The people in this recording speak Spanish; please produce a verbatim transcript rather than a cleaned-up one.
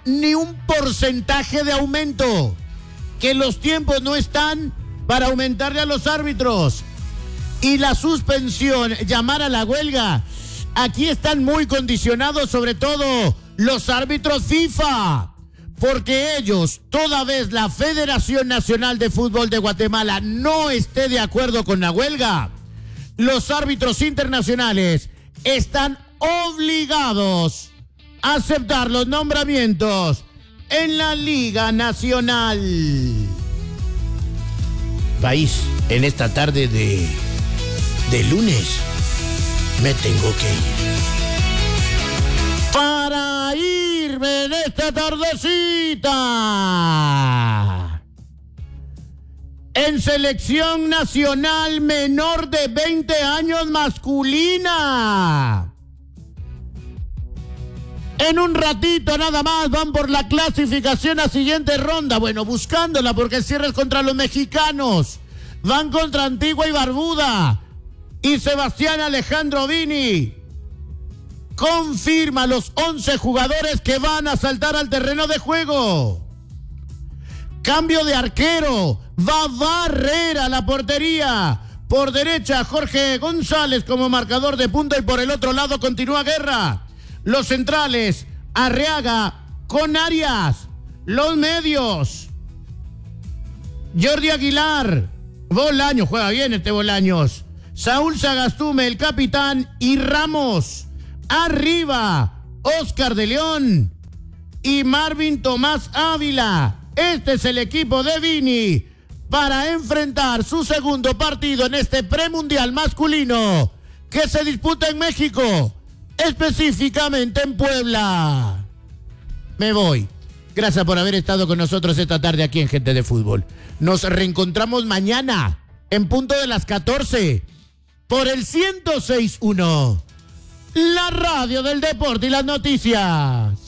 ni un porcentaje de aumento, que los tiempos no están para aumentarle a los árbitros. Y la suspensión, llamar a la huelga, aquí están muy condicionados, sobre todo los árbitros FIFA, porque ellos, toda vez la Federación Nacional de Fútbol de Guatemala no esté de acuerdo con la huelga, los árbitros internacionales están obligados a aceptar los nombramientos en la Liga Nacional. País, en esta tarde de, de lunes, me tengo que ir. Para irme en esta tardecita, en selección nacional menor de veinte años masculina. En un ratito nada más van por la clasificación a siguiente ronda. Bueno, buscándola porque el cierre es contra los mexicanos. Van contra Antigua y Barbuda. Y Sebastián Alejandro Vini confirma los once jugadores que van a saltar al terreno de juego. Cambio de arquero. Va Barrera a la portería. Por derecha, Jorge González como marcador de punta y por el otro lado continúa Guerra. Los centrales, Arriaga con Arias. Los medios, Jordi Aguilar. Bolaños, juega bien este Bolaños. Saúl Sagastume, el capitán, y Ramos. Arriba, Oscar de León y Marvin Tomás Ávila. Este es el equipo de Vini para enfrentar su segundo partido en este premundial masculino que se disputa en México, específicamente en Puebla. Me voy. Gracias por haber estado con nosotros esta tarde aquí en Gente de Fútbol. Nos reencontramos mañana en punto de las catorce por el ciento seis punto uno, la radio del deporte y las noticias.